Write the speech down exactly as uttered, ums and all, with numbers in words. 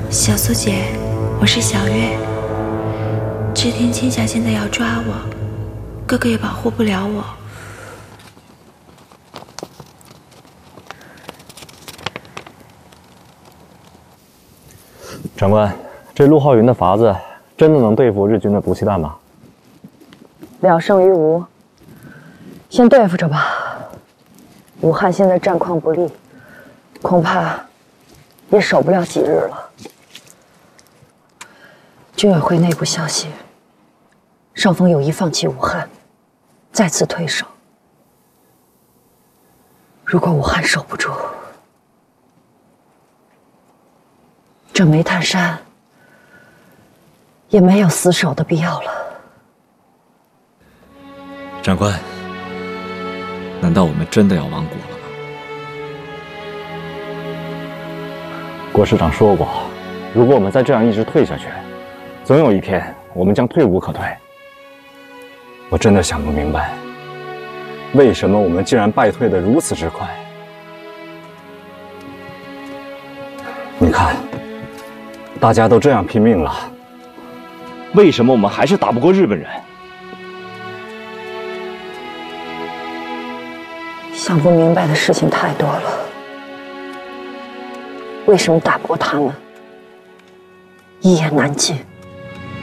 小苏姐，我是小月。知天青霞现在要抓我，哥哥也保护不了我。 长官，这陆浩云的法子真的能对付日军的毒气弹吗？ 两胜于无，先对付着吧。武汉现在战况不利，恐怕也守不了几日了。军委会内部消息，上峰有意放弃武汉，再次退守。如果武汉守不住，这煤炭山也没有死守的必要了。 长官，难道我们真的要亡国了吗？ 郭师长说过，如果我们再这样一直退下去，总有一天我们将退无可退。我真的想不明白，为什么我们竟然败退得如此之快？你看，大家都这样拼命了，为什么我们还是打不过日本人？ 想不明白的事情太多了。为什么打不过他们，一言难尽。